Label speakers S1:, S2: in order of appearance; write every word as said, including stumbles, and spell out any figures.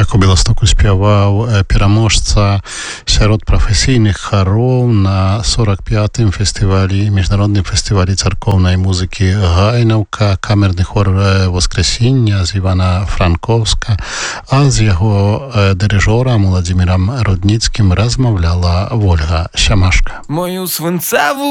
S1: Так, у Беластоку спяваў пераможца сярод прафесійных хароў на сорок пятым фестывалі, міжнародным фестывалі царкоўнай музыкі Гайнаўка, камерны хор Воскресіння з Івана Франковска, а з яго дырыжорам Владзімірам Рудніцкім размаўляла Вольга Сямашка.
S2: Мою свинцеву